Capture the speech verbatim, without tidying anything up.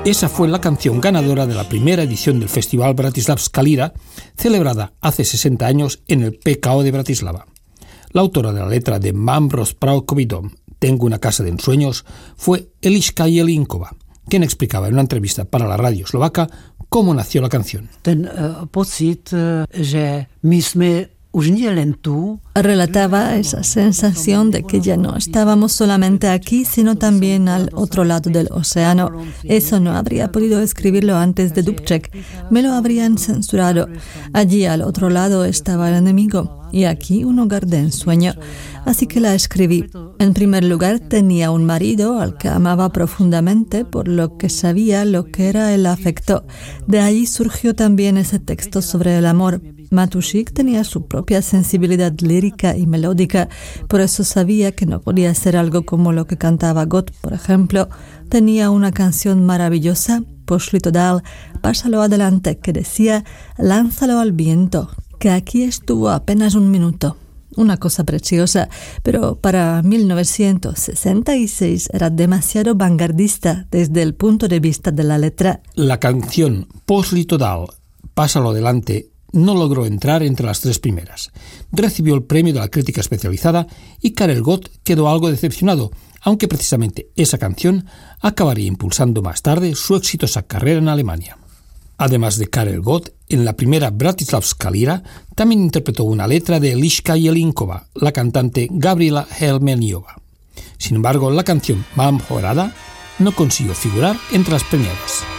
Esa fue la canción ganadora de la primera edición del Festival Bratislavska Lira, celebrada hace sesenta años en el P K O de Bratislava. La autora de la letra de Mám rozprávkový dom, Tengo una casa de ensueños, fue Eliška Jelinkova, quien explicaba en una entrevista para la radio eslovaca cómo nació la canción. Ten uh, pocit, uh, že my sme už nie len tu. Relataba esa sensación de que ya no estábamos solamente aquí, sino también al otro lado del océano. Eso no habría podido escribirlo antes de Dubček. Me lo habrían censurado. Allí al otro lado estaba el enemigo y aquí un hogar de ensueño. Así que la escribí. En primer lugar, tenía un marido al que amaba profundamente, por lo que sabía lo que era el afecto. De allí surgió también ese texto sobre el amor. Matušík tenía su propia sensibilidad lírica y melódica, por eso sabía que no podía ser algo como lo que cantaba Gott, por ejemplo. Tenía una canción maravillosa, Pošli to dál, pásalo adelante, que decía, lánzalo al viento, que aquí estuvo apenas un minuto. Una cosa preciosa, pero para mil novecientos sesenta y seis era demasiado vanguardista desde el punto de vista de la letra. La canción Pošli to dál, pásalo adelante, no logró entrar entre las tres primeras. Recibió el premio de la crítica especializada y Karel Gott quedó algo decepcionado, aunque precisamente esa canción acabaría impulsando más tarde su exitosa carrera en Alemania. Además de Karel Gott, en la primera Bratislavska Lira también interpretó una letra de Eliška Jelinkova, la cantante Gabriela Helmeniova. Sin embargo, la canción Mám horada no consiguió figurar entre las premiadas.